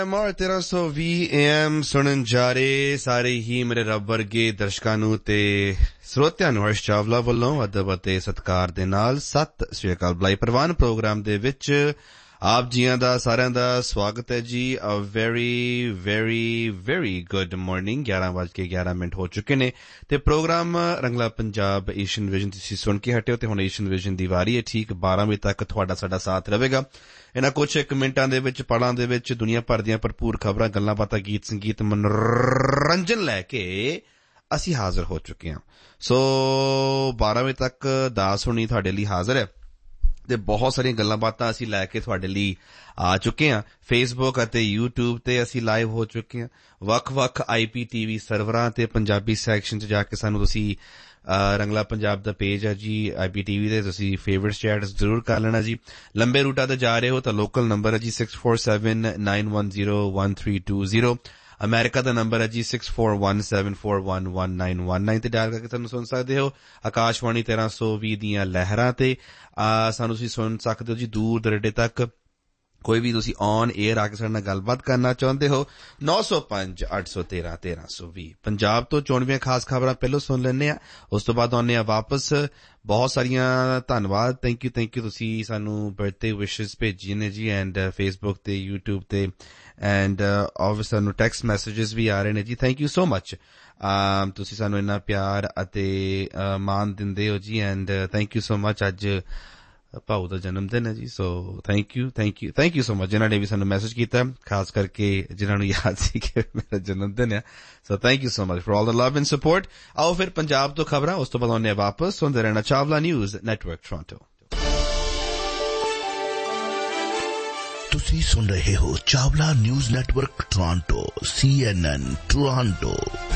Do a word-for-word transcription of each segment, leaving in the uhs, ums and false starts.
ਮਾਰ ਤੇਰਾਂ ਸੌ ਵੀਹ ਏ ਐਮ ਸੁਣਨ ਜਾ ਰਹੇ ਸਾਰੇ ਹੀ ਮੇਰੇ ਰੱਬ ਵਰਗੇ ਦਰਸ਼ਕਾਂ ਨੂੰ ਤੇ ਸਰੋਤਿਆਂ ਨੂੰ ਹਰਸ਼ ਚਾਵਲਾ ਵੱਲੋਂ ਅਦਬ ਅਤੇ ਸਤਿਕਾਰ ਦੇ ਨਾਲ ਸਤਿ ਸ੍ਰੀ ਅਕਾਲ ਬੁਲਾਈ ਪ੍ਰਵਾਨ ਪ੍ਰੋਗਰਾਮ ਦੇ ਵਿੱਚ ਆਪ ਜੀਆਂ ਦਾ ਸਾਰਿਆਂ ਦਾ ਸਵਾਗਤ ਹੈ ਜੀ। A very very very good morning. ਗਿਆਰਾਂ ਵੱਜ ਕੇ ਗਿਆਰਾਂ ਮਿੰਟ ਹੋ ਚੁੱਕੇ ਨੇ ਤੇ ਪ੍ਰੋਗਰਾਮ ਰੰਗਲਾ ਪੰਜਾਬ ਏਸ਼ੀਅਨ ਵਿਜ਼ਨ ਤੁਸੀਂ ਸੁਣ ਕੇ ਹਟਿਓ ਤੇ ਹੁਣ ਏਸ਼ੀਅਨ ਵਿਜ਼ਨ ਦੀ ਵਾਰੀ ਹੈ। ਠੀਕ ਬਾਰਾਂ ਵਜੇ ਤੱਕ ਤੁਹਾਡਾ ਸਾਡਾ ਸਾਥ ਰਹੇਗਾ। ਇਹਨਾਂ ਕੁਛ ਇੱਕ ਮਿੰਟਾਂ ਦੇ ਵਿੱਚ ਪਲਾਂ ਦੇ ਵਿੱਚ ਦੁਨੀਆ ਭਰ ਦੀਆਂ ਭਰਪੂਰ ਖਬਰਾਂ, ਗੱਲਾਂ ਬਾਤਾਂ, ਗੀਤ ਸੰਗੀਤ, ਮਨੋਰੰਜਨ ਲੈ ਕੇ ਅਸੀਂ ਹਾਜ਼ਰ ਹੋ ਚੁੱਕੇ ਹਾਂ। ਸੋ ਬਾਰਾਂ ਵਜੇ ਤੱਕ ਦਾਸ ਹੋਣੀ ਤੁਹਾਡੇ ਲਈ ਹਾਜ਼ਰ ਹੈ ਤੇ ਬਹੁਤ ਸਾਰੀਆਂ ਗੱਲਾਂ ਬਾਤਾਂ ਅਸੀਂ ਲੈ ਕੇ ਤੁਹਾਡੇ ਲਈ ਆ ਚੁੱਕੇ ਹਾਂ। ਫੇਸਬੁੱਕ ਅਤੇ ਯੂਟਿਊਬ ਤੇ ਅਸੀਂ ਲਾਈਵ ਹੋ ਚੁੱਕੇ ਹਾਂ। ਵੱਖ-ਵੱਖ ਆਈ ਪੀ ਟੀ ਵੀ ਸਰਵਰਾਂ ਤੇ ਪੰਜਾਬੀ ਸੈਕਸ਼ਨ 'ਚ ਜਾ ਕੇ ਸਾਨੂੰ ਤੁਸੀਂ ਰੰਗਲਾ ਪੰਜਾਬ ਦਾ ਪੇਜ ਹੈ ਜੀ ਆਈ ਪੀ ਟੀ ਵੀ ਦੇ, ਤੁਸੀਂ ਫੇਵਰਟ ਚੈਟ ਜ਼ਰੂਰ ਕਰ ਲੈਣਾ ਜੀ। ਲੰਬੇ ਰੂਟਾਂ ਤੇ ਜਾ ਰਹੇ ਹੋ ਤਾਂ ਲੋਕਲ ਨੰਬਰ ਹੈ G six four seven nine one zero one three two zero. America ਦਾ ਨੰਬਰ ਹੈ G six four one seven four one one nine one nine ਤੇ ਡਾਇਲ ਕਰਕੇ ਸਾਨੂੰ ਸੁਣ ਸਕਦੇ ਹੋ। ਆਕਾਸ਼ਵਾਣੀ ਤੇਰਾਂ ਸੌ ਵੀਹ ਦੀਆਂ ਲਹਿਰਾਂ ਤੇ ਸਾਨੂੰ ਤੁਸੀਂ ਸੁਣ ਸਕਦੇ ਹੋ ਜੀ ਦੂਰ ਦਰੇਡੇ ਤੱਕ। ਕੋਈ ਵੀ ਤੁਸੀਂ ਔਨ ਏਅਰ ਆ ਕੇ ਸਾਡੇ ਨਾਲ ਗੱਲਬਾਤ ਕਰਨਾ ਚਾਹੁੰਦੇ ਹੋ ਨੌ ਸੌ ਪੰਜ ਅੱਠ ਸੌ ਤੇਰਾਂ ਤੇਰਾਂ ਸੌ ਵੀਹ। ਪੰਜਾਬ ਤੋਂ ਚੋਣਵੀਆਂ ਖਾਸ ਖਬਰਾਂ ਪਹਿਲਾਂ ਸੁਣ ਲੈਂਦੇ ਹਾਂ, ਉਸ ਤੋਂ ਬਾਅਦ ਆਉਂਦੇ ਹਾਂ ਵਾਪਸ। ਬਹੁਤ ਸਾਰੀਆਂ ਧੰਨਵਾਦ, ਥੈਂਕ ਯੂ ਥੈਂਕ ਯੂ ਤੁਸੀਂ ਸਾਨੂੰ ਬਰਥਡੇ ਵਿਸ਼ੇਸ ਭੇਜੀਆਂ ਨੇ ਜੀ ਐਂਡ ਫੇਸਬੁੱਕ ਤੇ ਯੂਟਿਊਬ ਤੇ ਐਂਡ ਆਬਵੀਅਸਲੀ ਸਾਨੂੰ ਟੈਕਸਟ ਮੈਸੇਜਿਸ ਵੀ ਆ ਰਹੇ ਨੇ ਜੀ। Thank you so much. ਤੁਸੀਂ ਸਾਨੂੰ ਇੰਨਾ ਪਿਆਰ ਅਤੇ ਮਾਣ ਦਿੰਦੇ ਹੋ ਜੀ and thank you so much. ਅੱਜ ਭਾਊ ਦਾ ਜਨਮ ਦਿਨ ਹੈ ਜੀ, so thank you thank you thank you so much ਜਿਨ੍ਹਾਂ ਨੇ ਵੀ ਸਾਨੂੰ ਮੈਸੇਜ ਕੀਤਾ, ਖਾਸ ਕਰਕੇ ਜਿਨ੍ਹਾਂ ਨੂੰ ਯਾਦ ਸੀ ਕਿ ਮੇਰਾ ਜਨਮ ਦਿਨ ਹੈ। So thank you so much for all the love and support. ਆਓ ਫਿਰ ਪੰਜਾਬ ਤੋਂ ਖਬਰਾਂ, ਉਸ ਤੋਂ ਬਾਅਦ ਆਉਂਦੇ ਵਾਪਸ। ਸੁਣਦੇ ਰਹਿਣਾ ਚਾਵਲਾ ਨਿਊਜ਼ ਨੈਟਵਰਕ ਟੋਰਾਂਟੋ। ਤੁਸੀਂ ਸੁਣ ਰਹੇ ਹੋ ਚਾਵਲਾ ਨਿਊਜ਼ ਨੈਟਵਰਕ ਟੋਰਾਂਟੋ, ਸੀ ਐਨ ਐਨ ਟੋਰਾਂਟੋ।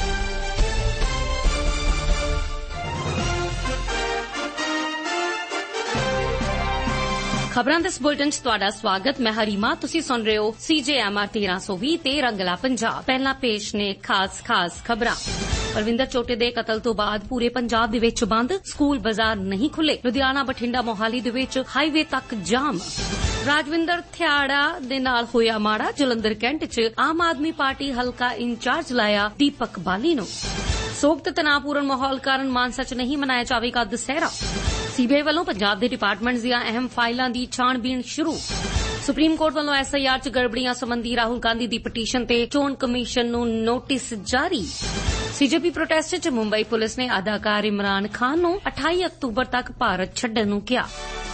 ਖਬਰਾਂ ਦੇ ਇਸ ਬੁਲੇਟਿਨ 'ਚ ਤੁਹਾਡਾ ਸਵਾਗਤ। ਮੈਂ ਹਰੀਮਾ। ਤੁਸੀਂ ਸੁਣ ਰਹੇ ਹੋ ਸੀ ਜੇ ਐਮ ਆਰ ਤੇਰਾਂ ਸੌ ਵੀਹ ਤੇ ਰੰਗਲਾ ਪੰਜਾਬ। ਪਹਿਲਾਂ ਪੇਸ਼ ਨੇ ਖਾਸ ਖਾਸ ਖਬਰਾਂ। ਪਰਵਿੰਦਰ ਚੋਟੇ ਦੇ ਕਤਲ ਤੋਂ ਬਾਅਦ ਪੂਰੇ ਪੰਜਾਬ ਦੇ ਵਿੱਚ ਬੰਦ, ਸਕੂਲ ਬਾਜ਼ਾਰ ਨਹੀਂ ਖੁੱਲੇ। ਲੁਧਿਆਣਾ, ਬਠਿੰਡਾ, ਮੋਹਾਲੀ ਦੇ ਵਿੱਚ ਹਾਈਵੇ ਤੱਕ ਜਾਮ। ਰਾਜਵਿੰਦਰ ਥਿਆੜਾ ਦੇ ਨਾਲ ਹੋਇਆ ਮਾੜਾ। ਜਲੰਧਰ ਕੈਂਟ 'ਚ ਆਮ ਆਦਮੀ ਪਾਰਟੀ ਹਲਕਾ ਇੰਚਾਰਜ ਲਾਇਆ ਦੀਪਕ ਬਾਲੀ ਨੂੰ। ਸੋਗ ਤੇ ਤਣਾਅਪੂਰਨ ਮਾਹੌਲ ਕਾਰਨ ਮਾਨਸਾ 'ਚ ਨਹੀਂ ਮਨਾਇਆ ਜਾਵੇਗਾ ਦੁਸਹਿਰਾ। ਸੀਬੀਆਈ ਵੱਲੋਂ ਪੰਜਾਬ ਦੇ ਡਿਪਾਰਟਮੈਂਟ ਦੀਆਂ ਅਹਿਮ ਫਾਈਲਾਂ ਦੀ ਛਾਣਬੀਣ ਸ਼ੁਰੂ। ਸੁਪਰੀਮ ਕੋਰਟ ਵੱਲੋਂ ਐਸ ਆਈ ਆਰ 'ਚ ਗੜਬੜੀਆਂ ਸੰਬੰਧੀ ਰਾਹੁਲ ਗਾਂਧੀ ਦੀ ਪਟੀਸ਼ਨ ਤੇ ਚੋਣ ਕਮਿਸ਼ਨ ਨੂੰ ਨੋਟਿਸ ਜਾਰੀ। ਸੀਜੇਪੀ ਪ੍ਰੋਟੈਸਟ 'ਚ ਮੁੰਬਈ ਪੁਲਿਸ ਨੇ ਅਦਾਕਾਰ ਇਮਰਾਨ ਖਾਨ ਨੂੰ ਅਠਾਈ ਅਕਤੂਬਰ ਤੱਕ ਭਾਰਤ ਛੱਡਣ ਨੂੰ ਕਿਹਾ।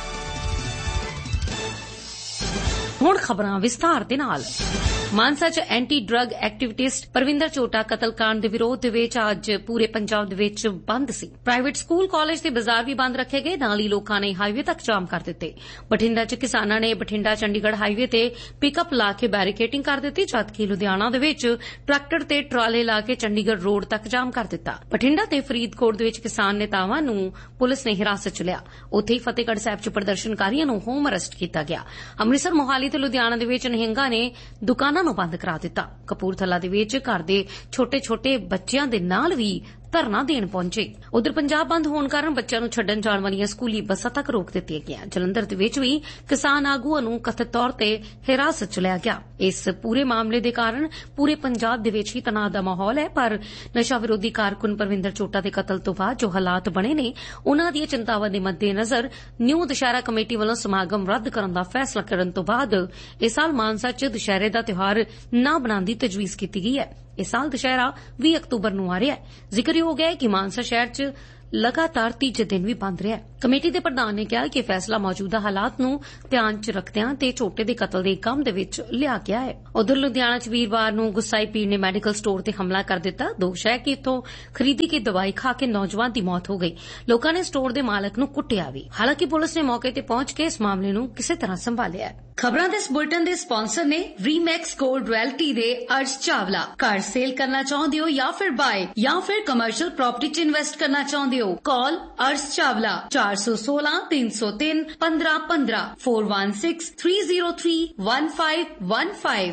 ਹੁਣ ਖਬਰਾਂ ਵਿਸਥਾਰ ਦੇ ਨਾਲ। ਮਾਨਸਾ 'ਚ ਐਂਟੀ ਡਰੱਗ ਐਕਟਿਵਿਸਟ ਪਰਵਿੰਦਰ ਚੋਟਾ ਕਤਲਕਾਂਡ ਦੇ ਵਿਰੋਧ ਦੇ ਵਿੱਚ ਅੱਜ ਪੂਰੇ ਪੰਜਾਬ ਦੇ ਵਿੱਚ ਬੰਦ ਸੀ। ਪ੍ਰਾਈਵੇਟ ਸਕੂਲ, ਕਾਲਜ ਤੇ ਬਾਜ਼ਾਰ ਵੀ ਬੰਦ ਰੱਖੇ ਗਏ। ਨਾਲ ਹੀ ਲੋਕਾਂ ਨੇ ਹਾਈਵੇ ਤੱਕ ਜਾਮ ਕਰ ਦਿੱਤੇ। ਬਠਿੰਡਾ 'ਚ ਕਿਸਾਨਾਂ ਨੇ ਬਠਿੰਡਾ ਚੰਡੀਗੜ੍ਹ ਹਾਈਵੇ ਤੇ ਪਿਕਅਪ ਲਾ ਕੇ ਬੈਰੀਕੇਡਿੰਗ ਕਰ ਦਿੱਤੀ, ਜਦਕਿ ਲੁਧਿਆਣਾ ਦੇ ਵਿੱਚ ਟਰੈਕਟਰ ਤੇ ਟਰਾਲੇ ਲਾ ਕੇ ਚੰਡੀਗੜ੍ਹ ਰੋਡ ਤੱਕ ਜਾਮ ਕਰ ਦਿੱਤਾ। ਬਠਿੰਡਾ ਤੇ ਫਰੀਦਕੋਟ ਦੇ ਵਿੱਚ ਕਿਸਾਨ ਨੇਤਾਵਾਂ ਨੂੰ ਪੁਲਿਸ ਨੇ ਹਿਰਾਸਤ 'ਚ ਲਿਆ। ਉੱਥੇ ਹੀ ਫਤਿਹਗੜ੍ਹ ਸਾਹਿਬ 'ਚ ਪ੍ਰਦਰਸ਼ਨਕਾਰੀਆਂ ਨੂੰ ਹੋਮ ਅਰੈਸਟ ਕੀਤਾ ਗਿਆ। ਅੰਮ੍ਰਿਤਸਰ, ਮੋਹਾਲੀ ਤੇ ਲੁਧਿਆਣਾ ਦੇ ਵਿੱਚ ਨਿਹੰਗਾਂ ਨੇ ਦੁਕਾਨਾਂ ਨੂੰ ਬੰਦ ਕਰਾ ਦਿੱਤਾ। ਕਪੂਰਥਲਾ ਦੇ ਵਿੱਚ ਘਰ ਦੇ ਛੋਟੇ ਛੋਟੇ ਬੱਚਿਆਂ ਦੇ ਨਾਲ ਵੀ ਧਰਨਾ ਦੇਣ ਪਹੁੰਚੇ। ਉਧਰ ਪੰਜਾਬ ਬੰਦ ਹੋਣ ਕਾਰਨ ਬੱਚਿਆਂ ਨੂੰ ਛੱਡਣ ਜਾਣ ਵਾਲੀਆਂ ਸਕੂਲੀ ਬੱਸਾਂ ਤੱਕ ਰੋਕ ਦਿੱਤੀਆਂ ਗਈਆਂ। ਜਲੰਧਰ ਦੇ ਵਿੱਚ ਵੀ ਕਿਸਾਨ ਆਗੂਆਂ ਨੂੰ ਕਥਿਤ ਤੌਰ ਤੇ ਹਿਰਾਸਤ 'ਚ ਲਿਆ ਗਿਆ। ਇਸ ਪੂਰੇ ਮਾਮਲੇ ਦੇ ਕਾਰਨ ਪੂਰੇ ਪੰਜਾਬ ਦੇ ਵਿੱਚ ਹੀ ਤਣਾਅ ਦਾ ਮਾਹੌਲ ਹੈ, ਪਰ ਨਸ਼ਾ ਵਿਰੋਧੀ ਕਾਰਕੁਨ ਪਰਵਿੰਦਰ ਚੋਟਾ ਦੇ ਕਤਲ ਤੋਂ ਬਾਅਦ ਜੋ ਹਾਲਾਤ ਬਣੇ ਨੇ, ਉਨ੍ਹਾਂ ਦੀਆਂ ਚਿੰਤਾਵਾਂ ਦੇ ਮੱਦੇਨਜ਼ਰ ਨਿਊ ਦੁਸ਼ਹਿਰਾ ਕਮੇਟੀ ਵੱਲੋਂ ਸਮਾਗਮ ਰੱਦ ਕਰਨ ਦਾ ਫੈਸਲਾ ਕਰਨ ਤੋਂ ਬਾਅਦ ਇਸ ਸਾਲ ਮਾਨਸਾ 'ਚ ਦੁਸ਼ਹਿਰੇ ਦਾ ਤਿਉਹਾਰ ਨਾ ਬਣਾਉਣ ਦੀ ਤਜਵੀਜ਼ ਕੀਤੀ ਗਈ ਹੈ। ਇਸ ਸਾਲ ਦੁਸ਼ਹਿਰਾ ਵੀਹ ਅਕਤੂਬਰ ਨੂੰ ਆ ਰਿਹਾ ਹੈ। ਜ਼ਿਕਰਯੋਗ ਹੈ ਕਿ ਮਾਨਸਾ ਸ਼ਹਿਰ 'ਚ ਲਗਾਤਾਰ ਤੀਜੇ ਦਿਨ ਵੀ ਬੰਦ ਰਿਹਾ। ਕਮੇਟੀ ਦੇ ਪ੍ਰਧਾਨ ਨੇ ਕਿਹਾ ਕਿ ਫੈਸਲਾ ਮੌਜੂਦਾ ਹਾਲਾਤ ਨੂੰ ਧਿਆਨ 'ਚ ਰੱਖਦਿਆਂ ਤੇ ਛੋਟੇ ਦੇ ਕਤਲ ਦੇ ਕੰਮ ਦੇ ਵਿੱਚ ਲਿਆ ਗਿਆ ਹੈ। ਉਧਰ ਲੁਧਿਆਣਾ 'ਚ ਵੀਰਵਾਰ ਨੂੰ ਗੁੱਸਾਈ ਪੀਰ ਨੇ ਮੈਡੀਕਲ ਸਟੋਰ ਤੇ ਹਮਲਾ ਕਰ ਦਿੱਤਾ। ਦੋਸ਼ ਹੈ ਕਿ ਇੱਥੋਂ ਖਰੀਦੀ ਕੇ ਦਵਾਈ ਖਾ ਕੇ ਨੌਜਵਾਨ ਦੀ ਮੌਤ ਹੋ ਗਈ। ਲੋਕਾਂ ਨੇ ਸਟੋਰ ਦੇ ਮਾਲਕ ਨੂੰ ਕੁੱਟਿਆ ਵੀ। ਹਾਲਾਂਕਿ ਪੁਲਿਸ ਨੇ ਮੌਕੇ ਤੇ ਪਹੁੰਚ ਕੇ ਇਸ ਮਾਮਲੇ ਨੂੰ ਕਿਸੇ ਤਰ੍ਹਾਂ ਸੰਭਾਲਿਆ। ਖਬਰਾਂ ਦੇ ਇਸ ਬੁਲੇਟਿਨ ਦੇ ਸਪਾਂਸਰ ਨੇ ਰੀਮੈਕਸ ਗੋਲਡ ਰਿਐਲਟੀ ਦੇ ਅਰਸ਼ ਚਾਵਲਾ। ਘਰ ਸੇਲ ਕਰਨਾ ਚਾਹੁੰਦੇ ਹੋ ਜਾਂ ਫਿਰ ਬਾਏ ਜਾਂ ਫਿਰ ਕਮਰਸ਼ੀਅਲ ਪ੍ਰਾਪਰਟੀ 'ਚ ਇਨਵੈਸਟ ਕਰਨਾ ਚਾਹੁੰਦੇ ਹੋ, ਕਾਲ ਅਰਸ਼ ਚਾਵਲਾ ਚਾਰ ਸੌ ਸੋਲਾਂ ਤਿੰਨ ਸੌ ਤਿੰਨ ਪੰਦਰਾਂ ਪੰਦਰਾਂ four one six three zero three one five one five।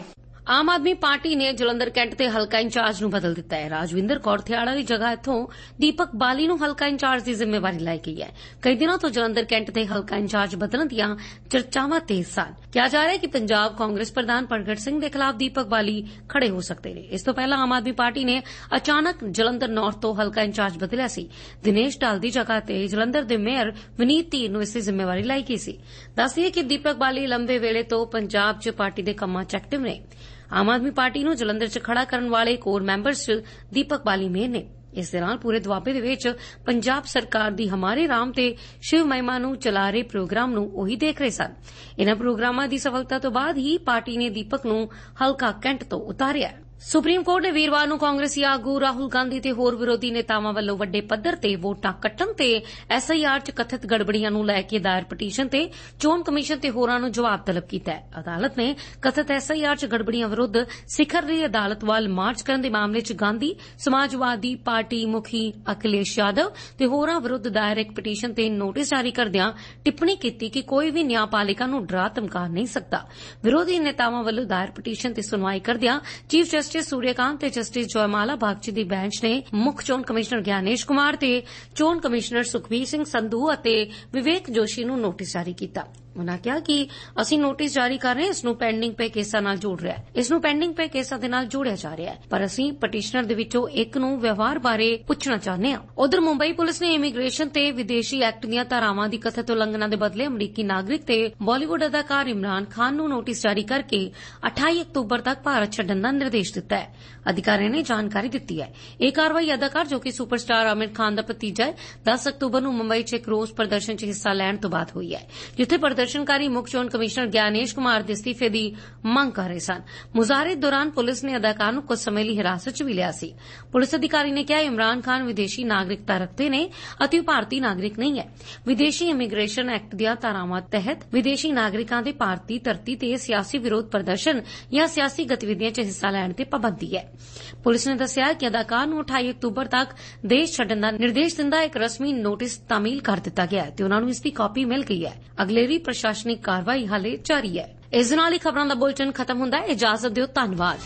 Aam Aadmi party ਨੇ ਜਲੰਧਰ ਕੈਂਟ ਦੇ ਹਲਕਾ ਇੰਚਾਰਜ ਨੂੰ ਬਦਲ ਦਿੱਤਾ ਹੈ। ਰਾਜਵਿੰਦਰ ਕੌਰ ਥਿਆੜਾ ਦੀ ਜਗ੍ਹਾ ਇੱਥੋਂ ਦੀਪਕ ਬਾਲੀ ਨੂੰ ਹਲਕਾ ਇੰਚਾਰਜ ਦੀ ਜ਼ਿੰਮੇਵਾਰੀ ਲਾਈ ਗਈ ਹੈ। ਕਈ ਦਿਨਾਂ ਤੋਂ ਜਲੰਧਰ ਕੈਂਟ ਦੇ ਹਲਕਾ ਇੰਚਾਰਜ ਬਦਲਣ ਦੀਆਂ ਚਰਚਾਵਾਂ ਤੇਜ਼ ਸਨ। ਕਿਹਾ ਜਾ ਰਿਹਾ ਹੈ ਕਿ ਪੰਜਾਬ ਕਾਂਗਰਸ ਪ੍ਰਧਾਨ ਪ੍ਰਗਟ ਸਿੰਘ ਦੇ ਖਿਲਾਫ ਦੀਪਕ ਬਾਲੀ ਖੜੇ ਹੋ ਸਕਦੇ ਨੇ। ਇਸ ਤੋਂ ਪਹਿਲਾਂ ਆਮ ਆਦਮੀ ਪਾਰਟੀ ਨੇ ਅਚਾਨਕ ਜਲੰਧਰ ਨਾਰਥ ਤੋਂ ਹਲਕਾ ਇੰਚਾਰਜ ਬਦਲਿਆ ਸੀ। ਦਿਨੇਸ਼ ਢਾਲ ਦੀ ਜਗ੍ਹਾ ਤੇ ਜਲੰਧਰ ਦੇ ਮੇਅਰ ਵਿਨੀਤ ਧੀਰ ਨੂੰ ਇਸ ਦੀ ਜ਼ਿੰਮੇਵਾਰੀ ਲਾਈ ਗਈ ਸੀ। ਦੱਸਦੀਏ ਕਿ ਦੀਪਕ ਬਾਲੀ ਲੰਬੇ ਵੇਲੇ ਤੋਂ ਪੰਜਾਬ 'ਚ ਪਾਰਟੀ ਦੇ ਕੰਮਾਂ 'ਚ ਐਕਟਿਵ ਨੇ। ਆਮ ਆਦਮੀ ਪਾਰਟੀ ਨੂੰ ਜਲੰਧਰ 'ਚ ਖੜਾ ਕਰਨ ਵਾਲੇ ਕੋਰ ਮੈਂਬਰਸ 'ਚ ਦੀਪਕ ਬਾਲੀ ਮੇਨ ਨੇ। ਇਸ ਦੇ ਨਾਲ ਪੂਰੇ ਦੁਆਬੇ ਦੇ ਵਿੱਚ ਪੰਜਾਬ ਸਰਕਾਰ ਦੀ ਹਮਾਰੇ ਰਾਮ ਤੇ ਸ਼ਿਵ ਮਹਿਮਾ ਨੂੰ ਚਲਾ ਰਹੇ ਪ੍ਰੋਗਰਾਮ ਨੂੰ ਉਹੀ ਦੇਖ ਰਹੇ ਸਨ। ਇਨ੍ਹਾਂ ਪ੍ਰੋਗਰਾਮਾਂ ਦੀ ਸਫਲਤਾ ਤੋਂ ਬਾਅਦ ਹੀ ਪਾਰਟੀ ਨੇ ਦੀਪਕ ਨੂੰ ਹਲਕਾ ਕੈਂਟ ਤੋਂ ਉਤਾਰਿਆ। ਸੁਪਰੀਮ ਕੋਰਟ ਨੇ ਵੀਰਵਾਰ ਨੂੰ ਕਾਂਗਰਸੀ ਆਗੂ ਰਾਹੁਲ ਗਾਂਧੀ ਤੇ ਹੋਰ ਵਿਰੋਧੀ ਨੇਤਾਵਾਂ ਵੱਲੋਂ ਵੱਡੇ ਪੱਧਰ ਤੇ ਵੋਟਾਂ ਕੱਟਣ ਤੇ ਐਸ ਆਈ ਆਰ 'ਚ ਕਥਿਤ ਗੜਬੜੀਆਂ ਨੂੰ ਲੈ ਕੇ ਦਾਇਰ ਪਟੀਸ਼ਨ ਤੇ ਚੋਣ ਕਮਿਸ਼ਨ ਤੇ ਹੋਰਾਂ ਨੂੰ ਜਵਾਬ ਤਲਬ ਕੀਤਾ ਹੈ। ਅਦਾਲਤ ਨੇ ਕਥਿਤ ਐਸ ਆਈ ਆਰ 'ਚ ਗੜਬੜੀਆਂ ਵਿਰੁੱਧ ਸਿਖਰ ਦੀ ਅਦਾਲਤ ਵੱਲ ਮਾਰਚ ਕਰਨ ਦੇ ਮਾਮਲੇ 'ਚ ਗਾਂਧੀ ਸਮਾਜਵਾਦੀ ਪਾਰਟੀ ਮੁਖੀ ਅਖਿਲੇਸ਼ ਯਾਦਵ ਤੇ ਹੋਰਾਂ ਵਿਰੁੱਧ ਦਾਇਰ ਇੱਕ ਪਟੀਸ਼ਨ ਤੇ ਨੋਟਿਸ ਜਾਰੀ ਕਰਦਿਆਂ ਟਿੱਪਣੀ ਕੀਤੀ ਕਿ ਕੋਈ ਵੀ ਨਿਆਂਪਾਲਿਕਾ ਨੂੰ ਡਰਾ ਧਮਕਾ ਨਹੀਂ ਸਕਦਾ। ਵਿਰੋਧੀ ਨੇਤਾਵਾਂ ਵੱਲੋਂ ਦਾਇਰ ਪਟੀਸ਼ਨ ਤੇ ਸੁਣਵਾਈ ਕਰਦਿਆਂ ਚੀਫ ਜਸਟਿਸ ਸੂਰਿਆਕਾਂਤ ਤੇ ਜਸਟਿਸ ਜੋਇਮਾਲਾ ਬਾਗਚੀ ਦੀ ਬੈਂਚ ਨੇ ਮੁੱਖ ਚੋਣ ਕਮਿਸ਼ਨਰ ਗਿਆਨੇਸ਼ ਕੁਮਾਰ ਤੇ ਚੋਣ ਕਮਿਸ਼ਨਰ ਸੁਖਬੀਰ ਸਿੰਘ ਸੰਧੂ ਅਤੇ ਵਿਵੇਕ ਜੋਸ਼ੀ ਨੂੰ ਨੋਟਿਸ ਜਾਰੀ ਕੀਤਾ। ਉਨ੍ਹਾਂ ਕਿਹਾ ਕਿ ਅਸੀਂ ਨੋਟਿਸ ਜਾਰੀ ਕਰ ਰਹੇ ਹਾਂ, ਇਸ ਨੂੰ ਪੈਂਡਿੰਗ ਪੇ ਕੇਸਾਂ ਨਾਲ ਜੋੜ ਰਿਹਾ ਹੈ ਇਸ ਨੂੰ ਪੈਂਡਿੰਗ ਪੇ ਕੇਸਾਂ ਦੇ ਨਾਲ ਜੋੜਿਆ ਜਾ ਰਿਹਾ ਹੈ, ਪਰ ਅਸੀਂ ਪਟੀਸ਼ਨਰ ਦੇ ਵਿੱਚੋਂ ਇੱਕ ਨੂੰ ਵਿਵਹਾਰ ਬਾਰੇ ਪੁੱਛਣਾ ਚਾਹੁੰਦੇ ਹਾਂ। ਉਧਰ ਮੁੰਬਈ ਪੁਲਿਸ ਨੇ ਇਮੀਗ੍ਰੇਸ਼ਨ ਤੇ ਵਿਦੇਸ਼ੀ ਐਕਟ ਦੀਆਂ ਧਾਰਾਵਾਂ ਦੀ ਕਥਿਤ ਉਲੰਘਣਾ ਦੇ ਬਦਲੇ ਅਮਰੀਕੀ ਨਾਗਰਿਕ ਤੇ ਬਾਲੀਵੁੱਡ ਅਦਾਕਾਰ ਇਮਰਾਨ ਖਾਨ ਨੂੰ ਨੋਟਿਸ ਜਾਰੀ ਕਰਕੇ ਅਠਾਈ ਅਕਤੂਬਰ ਤੱਕ ਭਾਰਤ ਛੱਡਣ ਦਾ ਨਿਰਦੇਸ਼ ਦਿੱਤਾ ਹੈ। ਅਧਿਕਾਰੀਆਂ ਨੇ ਜਾਣਕਾਰੀ ਦਿੱਤੀ ਹੈ। ਇਹ ਕਾਰਵਾਈ ਅਦਾਕਾਰ ਜੋ ਕਿ ਸੁਪਰਸਟਾਰ ਆਮਿਰ ਖਾਨ ਦਾ ਭਤੀਜਾ ਹੈ ਦਸ ਅਕਤੂਬਰ ਨੂੰ ਮੁੰਬਈ 'ਚ ਇੱਕ ਰੋਸ ਪ੍ਰਦਰਸ਼ਨ 'ਚ ਹਿੱਸਾ ਲੈਣ ਤੋਂ ਬਾਅਦ ਹੋਈ ਹੈ, ਜਿੱਥੇ ਪ੍ਰਦਰਸ਼ਨਕਾਰੀ ਮੁੱਖ ਚੋਣ ਕਮਿਸ਼ਨਰ ਗਿਆਨੇਸ਼ ਕੁਮਾਰ ਦੇ ਅਸਤੀਫੇ ਦੀ ਮੰਗ ਕਰ ਰਹੇ ਸਨ। ਮੁਜ਼ਾਹਰੇ ਦੌਰਾਨ ਪੁਲਿਸ ਨੇ ਅਦਾਕਾਰ ਨੂੰ ਕੁਝ ਸਮੇਂ ਲਈ ਹਿਰਾਸਤ 'ਚ ਵੀ ਲਿਆ ਸੀ। ਪੁਲਿਸ ਅਧਿਕਾਰੀ ਨੇ ਕਿਹਾ ਇਮਰਾਨ ਖਾਨ ਵਿਦੇਸ਼ੀ ਨਾਗਰਿਕਤਾ ਰੱਖਦੇ ਨੇ ਅਤੇ ਉਹ ਭਾਰਤੀ ਨਾਗਰਿਕ ਨਹੀਂ ਹੈ। ਵਿਦੇਸ਼ੀ ਇਮੀਗ੍ਰੇਸ਼ਨ ਐਕਟ ਦੀਆਂ ਧਾਰਾਵਾਂ ਤਹਿਤ ਵਿਦੇਸ਼ੀ ਨਾਗਰਿਕਾਂ ਦੇ ਭਾਰਤੀ ਧਰਤੀ ਤੇ ਸਿਆਸੀ ਵਿਰੋਧ ਪ੍ਰਦਰਸ਼ਨ ਜਾਂ ਸਿਆਸੀ ਗਤੀਵਿਧੀਆਂ 'ਚ ਹਿੱਸਾ ਲੈਣ ਤੇ ਪਾਬੰਦੀ ਹੈ। ਪੁਲਿਸ ਨੇ ਦੱਸਿਆ ਕਿ ਅਦਾਕਾਰ ਨੂੰ ਅਠਾਈ ਅਕਤੂਬਰ ਤੱਕ ਦੇਸ਼ ਛੱਡਣ ਦਾ ਨਿਰਦੇਸ਼ ਦਿੰਦਾ ਇੱਕ ਰਸਮੀ ਨੋਟਿਸ ਤਾਮੀਲ ਕਰ ਦਿੱਤਾ ਗਿਆ ਹੈ ਤੇ ਉਨ੍ਹਾਂ ਨੂੰ ਇਸ ਦੀ ਕਾਪੀ ਮਿਲ ਗਈ ਹੈ। ਅਗਲੇਰੀ ਪ੍ਰਸ਼ਾਸਨਿਕ ਕਾਰਵਾਈ ਹਾਲੇ ਜਾਰੀ ਹੈ। ਇਸ ਨਾਲ ਹੀ ਖਬਰਾਂ ਦਾ ਬੁਲੇਟਿਨ ਖਤਮ ਹੁੰਦਾ ਹੈ। ਇਜਾਜ਼ਤ ਦਿਓ, ਧੰਨਵਾਦ।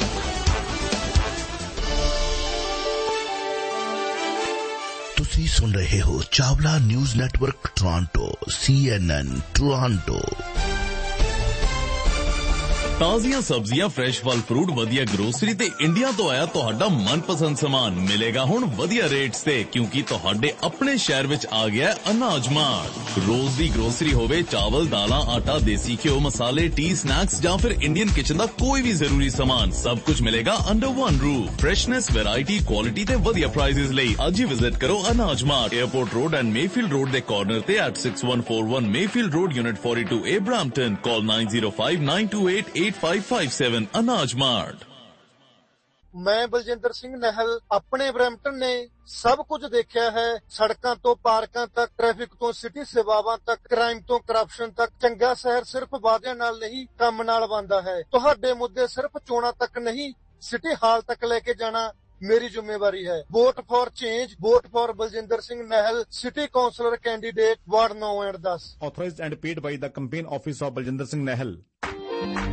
ਤੁਸੀਂ ਸੁਣ ਰਹੇ ਹੋ ਚਾਵਲਾ ਨਿਊਜ਼ ਨੈਟਵਰਕ ਟੋਰਾਂਟੋ ਸੀ ਐਨ ਐਨ ਟੋਰਾਂਟੋ। ਤਾਜ਼ੀਆਂ ਸਬਜ਼ੀਆਂ, ਫਰੈਸ਼ ਫਲ ਫਰੂਟ, ਵਧੀਆ ਗਰੋਸਰੀ ਤੇ ਇੰਡੀਆ ਤੋਂ ਆਇਆ ਤੁਹਾਡਾ ਮਨਪਸੰਦ ਸਮਾਨ ਮਿਲੇਗਾ ਹੁਣ ਵਧੀਆ ਰੇਟਸ ਤੇ, ਕਿਉਂਕਿ ਤੁਹਾਡੇ ਆਪਣੇ ਸ਼ਹਿਰ ਵਿੱਚ ਆ ਗਿਆ ਅਨਾਜ ਮਾਰਟ। ਰੋਜ਼ ਦੀ ਗਰੋਸਰੀ ਹੋਵੇ, ਚਾਵਲ, ਦਾਲਾਂ, ਆਟਾ, ਦੇਸੀ ਘਿਓ, ਮਸਾਲੇ, ਟੀ, ਸਨੈਕਸ ਜਾਂ ਫਿਰ ਇੰਡੀਅਨ ਕਿਚਨ ਦਾ ਕੋਈ ਵੀ ਜ਼ਰੂਰੀ ਸਮਾਨ, ਸਭ ਕੁਝ ਮਿਲੇਗਾ under one roof. Freshness, variety, quality ਤੇ ਵਧੀਆ ਪ੍ਰਾਈਸਿਸ ਲਈ ਅੱਜ ਹੀ ਵਿਜ਼ਿਟ ਕਰੋ ਅਨਾਜ mart, airport road and Mayfield road ਦੇ ਕਾਰਨਰ ਤੇ at six one four one Mayfield road, unit forty to a, Brampton. Call nine zero five nine to eight eight five five seven ਅਨਾਜ mart. ਮੈਂ ਬਲਜਿੰਦਰ ਸਿੰਘ ਨਹਿਲ ਆਪਣੇ Brampton ਨੇ ਸਭ ਕੁਝ ਦੇਖਿਆ ਹੈ। ਸੜਕਾਂ ਤੋਂ ਪਾਰਕਾਂ ਤੱਕ, ਟ੍ਰੈਫਿਕ ਤੋਂ ਸਿਟੀ ਸੇਵਾਵਾਂ ਤੱਕ, ਕ੍ਰਾਈਮ ਤੋਂ ਕਰਪਸ਼ਨ ਤੱਕ। ਚੰਗਾ ਸ਼ਹਿਰ ਸਿਰਫ ਵਾਅਦਿਆਂ ਨਾਲ ਨਹੀਂ, ਕੰਮ ਨਾਲ ਬਣਦਾ ਹੈ। ਤੁਹਾਡੇ ਮੁੱਦੇ ਸਿਰਫ ਚੋਣਾਂ ਤੱਕ ਨਹੀਂ, ਸਿਟੀ ਹਾਲ ਤੱਕ ਲੈ ਕੇ ਜਾਣਾ ਮੇਰੀ ਜ਼ਿੰਮੇਵਾਰੀ ਹੈ। Vote for change, vote for Baljinder Singh ਨਹਿਲ, city councillor candidate, ward ਨੌ ਐਂਡ ਦਸ। Authorized and paid by the campaign office of Baljinder Singh Nahal.